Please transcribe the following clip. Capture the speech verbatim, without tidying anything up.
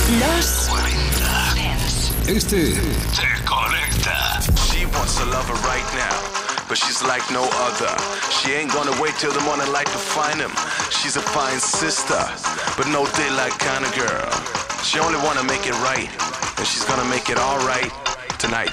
Los cuarenta. Este te conecta. She wants a lover right now, but she's like no other. She ain't gonna wait till the morning light to find him. She's a fine sister, but no daylight kind of girl. She only wanna make it right, and she's gonna make it all right tonight.